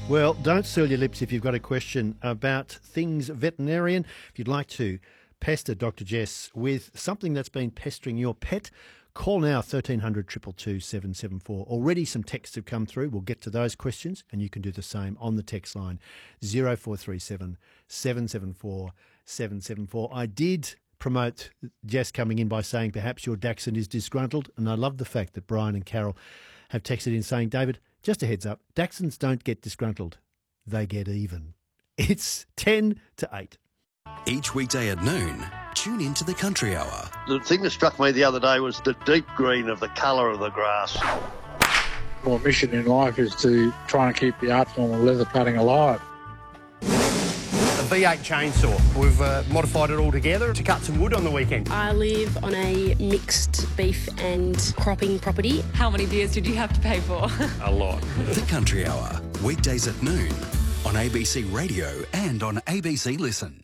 Well, don't seal your lips if you've got a question about things veterinarian. If you'd like to pester Dr. Jess with something that's been pestering your pet, call now 1300 222 774. Already some texts have come through. We'll get to those questions and you can do the same on the text line 0437 774 774. I did promote Jess coming in by saying perhaps your Dachshund is disgruntled, and I love the fact that Brian and Carol have texted in saying, David, just a heads up, Dachshunds don't get disgruntled, they get even. It's 10 to 8. Each weekday at noon, tune into the Country Hour. The thing that struck me the other day was the deep green of the colour of the grass. My mission in life is to try and keep the art form of leather cutting alive. A V8 chainsaw. We've modified it all together to cut some wood on the weekend. I live on a mixed beef and cropping property. How many beers did you have to pay for? A lot. The Country Hour, weekdays at noon on ABC Radio and on ABC Listen.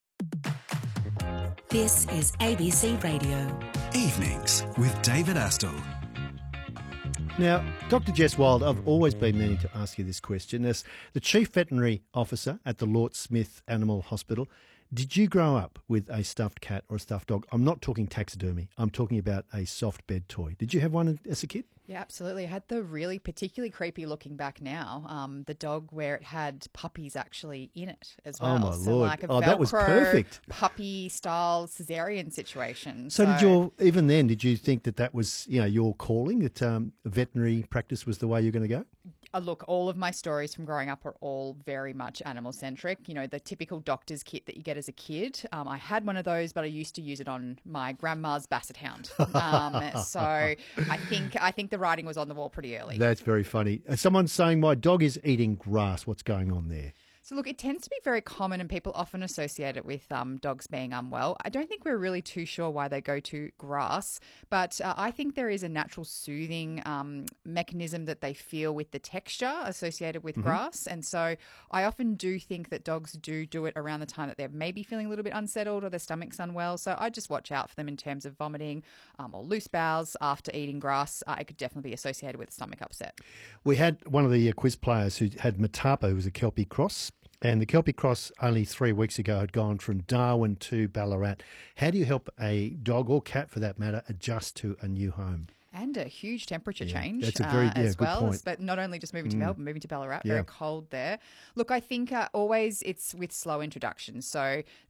This is ABC Radio. Evenings with David Astle. Now, Dr. Jess Wild, I've always been meaning to ask you this question. As the Chief Veterinary Officer at the Lort Smith Animal Hospital, did you grow up with a stuffed cat or a stuffed dog? I'm not talking taxidermy. I'm talking about a soft bed toy. Did you have one as a kid? Yeah, absolutely. I had the really particularly creepy looking back now, the dog where it had puppies actually in it as well. Oh, my Lord. Like a that was perfect. puppy-style cesarean situation. So did you think that was, your calling, that veterinary practice was the way you're going to go? Look, all of my stories from growing up are all very much animal-centric. You know, the typical doctor's kit that you get as a kid. I had one of those, but I used to use it on my grandma's basset hound. So I think the writing was on the wall pretty early. That's very funny. Someone's saying my dog is eating grass. What's going on there? So look, it tends to be very common and people often associate it with dogs being unwell. I don't think we're really too sure why they go to grass, but I think there is a natural soothing mechanism that they feel with the texture associated with grass. And so I often do think that dogs do it around the time that they're maybe feeling a little bit unsettled or their stomach's unwell. So I just watch out for them in terms of vomiting or loose bowels after eating grass. It could definitely be associated with stomach upset. We had one of the quiz players who had Matapa, who was a Kelpie Cross. And the Kelpie Cross only 3 weeks ago had gone from Darwin to Ballarat. How do you help a dog or cat, for that matter, adjust to a new home? And a huge temperature change that's a very as good well. point. But not only just moving to Melbourne, moving to Ballarat, very cold there. Look, I think always it's with slow introductions. So